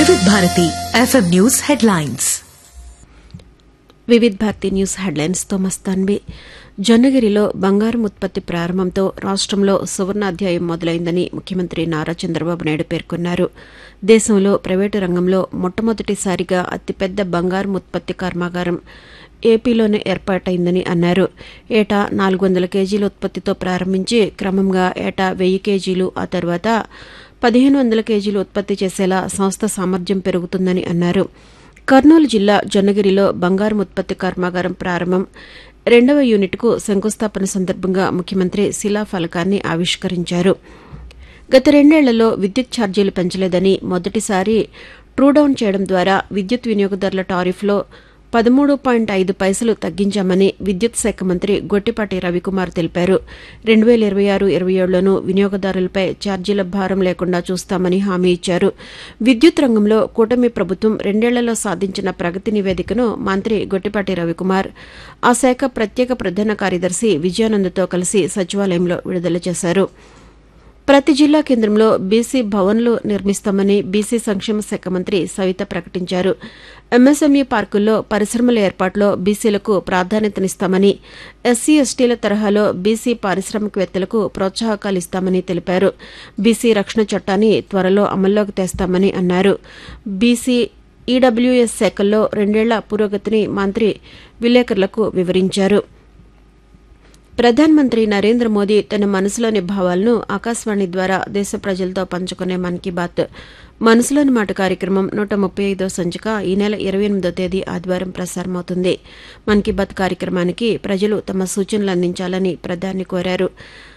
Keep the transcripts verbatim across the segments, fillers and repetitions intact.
వివిధ Bharati FM news headlines. వివిధ Bharati news headlines తో మస్తాన్బి. జొన్నగిరిలో బంగారం ఉత్పత్తి ప్రారంభంతో రాష్టంలో సువర్ణాధ్యాయం మొదలైందని ముఖ్యమంత్రి నారా చంద్రబాబు నాయుడు పేర్కొన్నారు. దేశంలో ప్రైవేటు రంగంలో మొట్టమొదటిసారిగా అతిపెద్ద బంగారం ఉత్పత్తి కర్మాగారం ఏపీలోనే ఏర్పాటైందని అన్నారు. ఏటా నాలుగు వందల కేజీల ఉత్పత్తితో ప్రారంభించి క్రమంగా ఏటా వెయ్యి కేజీలు, ఆ తర్వాత పదిహేను వందల కేజీలు ఉత్పత్తి చేసేలా సంస్థ సామర్థ్యం పెరుగుతుందని అన్నారు. కర్నూలు జిల్లా జొన్నగిరిలో బంగారం ఉత్పత్తి కర్మాగారం ప్రారంభం, రెండవ యూనిట్కు శంకుస్థాపన సందర్భంగా ముఖ్యమంత్రి శిలాఫలకాన్ని ఆవిష్కరించారు. గత రెండేళ్లలో విద్యుత్ ఛార్జీలు పెంచలేదని, మొదటిసారి ట్రూడౌన్ చేయడం ద్వారా విద్యుత్ వినియోగదారుల టారిఫ్లో పదమూడు పాయింట్ ఐదు పైసలు తగ్గించామని విద్యుత్ శాఖ మంత్రి గొట్టిపాటి రవికుమార్ తెలిపారు. రెండు వేల ఇరవై ఆరు ఇరవై ఏడులోనూ వినియోగదారులపై ఛార్జీల భారం లేకుండా చూస్తామని హామీ ఇచ్చారు. విద్యుత్ రంగంలో కూటమి ప్రభుత్వం రెండేళ్లలో సాధించిన ప్రగతి నివేదికను మంత్రి గొట్టిపాటి రవికుమార్ ఆ శాఖ ప్రత్యేక ప్రధాన కార్యదర్శి విజయానంద్తో కలిసి సచివాలయంలో విడుదల చేశారు. ప్రతి జిల్లా కేంద్రంలో బీసీ భవన్లు నిర్మిస్తామని బీసీ సంక్షేమ శాఖ మంత్రి సవిత ప్రకటించారు. ఎంఎస్ఎంఈ పార్కుల్లో పరిశ్రమల ఏర్పాటులో బీసీలకు ప్రాధాన్యతనిస్తామని, ఎస్సీ ఎస్టీల తరహాలో బీసీ పారిశ్రామికవేత్తలకు ప్రోత్సాహకాలు ఇస్తామని తెలిపారు. బీసీ రక్షణ చట్టాన్ని త్వరలో అమల్లోకి తెస్తామని అన్నారు. బీసీ ఈడబ్ల్యూఎస్ శాఖల్లో రెండేళ్ల పురోగతిని మంత్రి విలేకరులకు వివరించారు. ప్రధానమంత్రి నరేంద్ర మోదీ తన మనసులోని భావాలను ఆకాశవాణి ద్వారా దేశ ప్రజలతో పంచుకునే మన్ కీ బాత్ మనసులోని మాట కార్యక్రమం నూట ముప్పై ఐదో సంచిక ఈ నెల ఇరవై ఎనిమిదో తేదీ ఆదివారం ప్రసారమవుతుంది. మన్ కీ బాత్ కార్యక్రమానికి ప్రజలు తమ సూచనలు అందించాలని ప్రధాని కోరారు.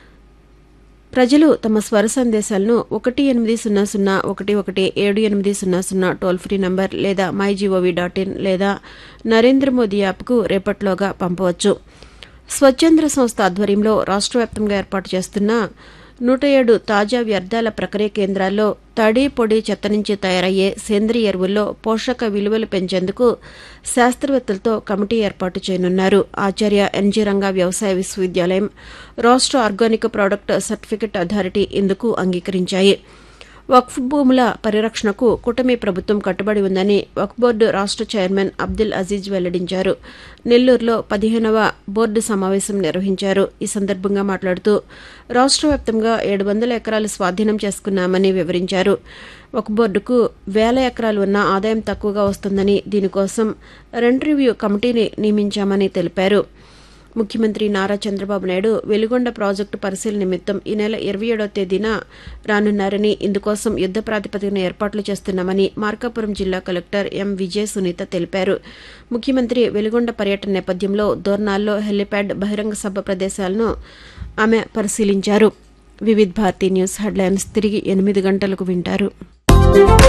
ప్రజలు తమ స్వర సందేశాలను ఒకటి ఎనిమిది సున్నా సున్నా ఒకటి ఒకటి ఏడు ఎనిమిది సున్నా సున్నా టోల్ ఫ్రీ నంబర్ లేదా మై జీఓవీ డాట్ ఇన్ లేదా నరేంద్ర మోదీ యాప్కు రేపట్లోగా పంపవచ్చు. స్వచ్ఛంద్ర సంస్థ ఆధ్వర్యంలో రాష్ట్ర వ్యాప్తంగా ఏర్పాటు చేస్తున్న నూట ఏడు తాజా వ్యర్థాల ప్రక్రియ కేంద్రాల్లో తడి పొడి చెత్త నుంచి తయారయ్యే సేంద్రియ ఎరువుల్లో పోషక విలువలు పెంచేందుకు శాస్త్రవేత్తలతో కమిటీ ఏర్పాటు చేయనున్నారు. ఆచార్య ఎన్జీ రంగా వ్యవసాయ విశ్వవిద్యాలయం, రాష్ట్ర ఆర్గానిక్ ప్రాడక్ట్ సర్టిఫికెట్ అథారిటీ ఇందుకు అంగీకరించాయి. వక్ఫ్ భూముల పరిరక్షణకు కూటమి ప్రభుత్వం కట్టుబడి ఉందని వక్ఫ్ బోర్డు రాష్ట్ర చైర్మన్ అబ్దుల్ అజీజ్ వెల్లడించారు. నెల్లూరులో పదిహేనవ బోర్డు సమావేశం నిర్వహించారు. ఈ సందర్భంగా మాట్లాడుతూ రాష్ట్ర వ్యాప్తంగా ఏడు వందల ఎకరాలు స్వాధీనం చేసుకున్నామని వివరించారు. వక్ఫ్ బోర్డుకు వేల ఎకరాలు ఉన్న ఆదాయం తక్కువగా వస్తుందని, దీనికోసం రెంట్ రివ్యూ కమిటీని నియమించామని తెలిపారు. ముఖ్యమంత్రి నారా చంద్రబాబు నాయుడు వెలుగొండ ప్రాజెక్టు పరిశీలన నిమిత్తం ఈ నెల ఇరవై ఏడవ తేదీన రానున్నారని, ఇందుకోసం యుద్ద ప్రాతిపదికన ఏర్పాట్లు చేస్తున్నామని మార్కాపురం జిల్లా కలెక్టర్ ఎం విజయ సునీత తెలిపారు. ముఖ్యమంత్రి వెలుగొండ పర్యటన నేపథ్యంలో దోర్నాల్లో హెలిప్యాడ్, బహిరంగ సభ ప్రదేశాలను ఆమె పరిశీలించారు. వివిధ భారతి న్యూస్ హెడ్లైన్స్ తిరిగి ఎనిమిది గంటలకు వింటారు.